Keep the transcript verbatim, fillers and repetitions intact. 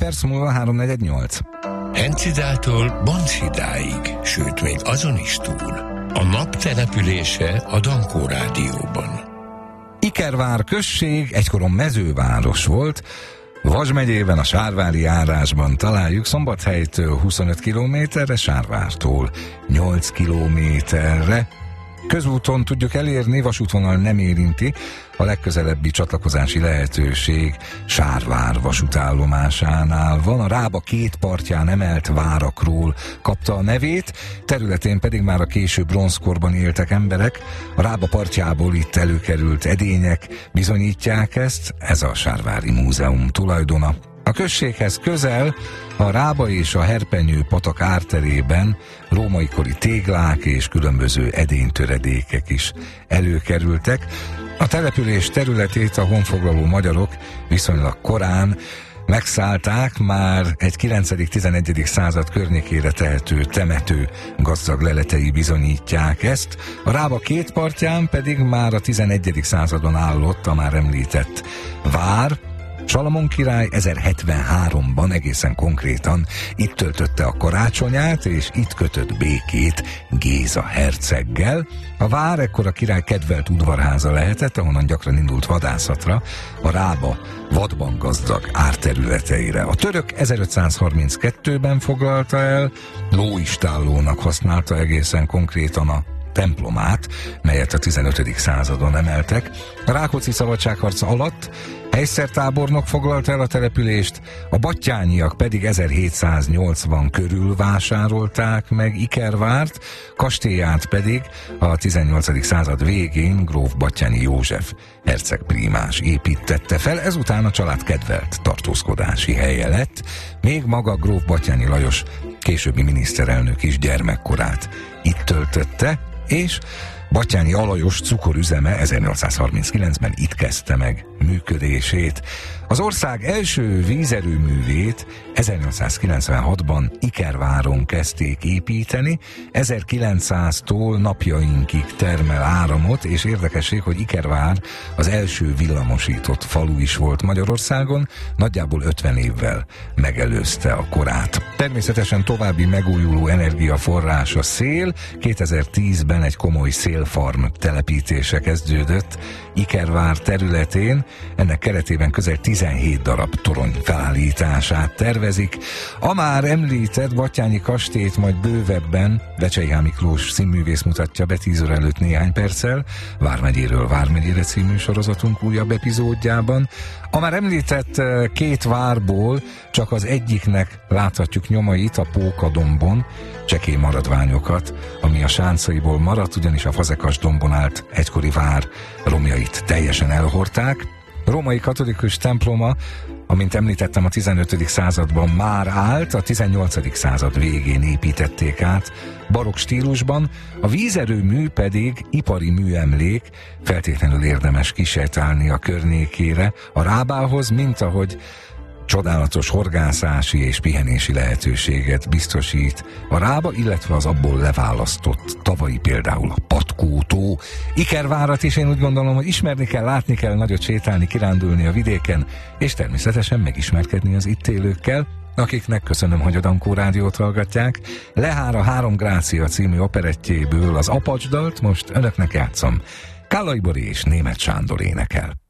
perc múlva három negyven nyolc. Encidától Banszidáig, sőt még azon is túl. A nap települése a Dankó Rádióban. Ikervár község egykoron mezőváros volt, Vas megyében a Sárvári járásban találjuk, Szombathelytől huszonöt kilométerre, Sárvártól nyolc kilométerre. Közúton tudjuk elérni, vasútvonal nem érinti, a legközelebbi csatlakozási lehetőség Sárvár vasútállomásánál van. A Rába két partján emelt várakról kapta a nevét, területén pedig már a késő bronzkorban éltek emberek. A Rába partjából itt előkerült edények bizonyítják ezt, ez a Sárvári Múzeum tulajdona. A községhez közel a Rába és a Herpenyő patak árterében római kori téglák és különböző edénytöredékek is előkerültek. A település területét a honfoglaló magyarok viszonylag korán megszállták, már egy kilencedik-tizenegyedik század környékére tehető temető gazdag leletei bizonyítják ezt. A Rába két partján pedig már a tizenegyedik században állott a már említett vár. Salamon király ezerhetvenháromban egészen konkrétan itt töltötte a karácsonyát, és itt kötött békét Géza herceggel. A vár ekkor a király kedvelt udvarháza lehetett, ahonnan gyakran indult vadászatra, a Rába vadban gazdag árterületeire. A török ezerötszázharminckettőben foglalta el, lóistállónak használta egészen konkrétan a templomát, melyet a tizenötödik századon emeltek. A Rákóczi szabadságharca alatt helyszertábornok foglalta el a települést, a battyányiak pedig ezerhétszáznyolcvan körül vásárolták meg Ikervárt, kastélyát pedig a tizennyolcadik század végén gróf Batthyány József herceg prímás építette fel, ezután a család kedvelt tartózkodási helye lett, még maga gróf Batthyány Lajos későbbi miniszterelnök is gyermekkorát itt töltötte, és Batthyány Alajos cukorüzeme ezernyolcszázharminckilencben itt kezdte meg működését. Az ország első vízerőművét ezernyolcszázkilencvenhatban Ikerváron kezdték építeni, ezerkilencszáztól napjainkig termel áramot, és érdekesség, hogy Ikervár az első villamosított falu is volt Magyarországon, nagyjából ötven évvel megelőzte a korát. Természetesen további megújuló energiaforrás a szél, kétezer-tízben egy komoly szélfarm telepítése kezdődött Ikervár területén, ennek keretében közel tizenhét darab torony felállítását tervezik. A már említett Batthyányi kastélyt majd bővebben Vecsey H. Miklós színművész mutatja be tíz óra előtt néhány perccel, Vármegyéről Vármegyére című sorozatunk újabb epizódjában. A már említett két várból csak az egyiknek láthatjuk nyomait, a Pókadombon, csekély maradványokat, ami a sáncaiból maradt, ugyanis a Fazekas-dombon állt egykori vár romjait teljesen elhordták. A római katolikus temploma, amint említettem, a tizenötödik században már állt, a tizennyolcadik század végén építették át barokk stílusban, a vízerőmű pedig ipari műemlék, feltétlenül érdemes kisétálni a környékére, a Rábához, mint ahogy csodálatos horgászási és pihenési lehetőséget biztosít a Rába, illetve az abból leválasztott tavai, például a Patkó-tó. Ikervárat is én úgy gondolom, hogy ismerni kell, látni kell, nagyot sétálni, kirándulni a vidéken, és természetesen megismerkedni az itt élőkkel, akiknek köszönöm, hogy a Dankó Rádiót hallgatják. Lehár a Három Grácia című operettjéből az apacsdalt most önöknek játszom. Kállai Bori és Németh Sándor énekel.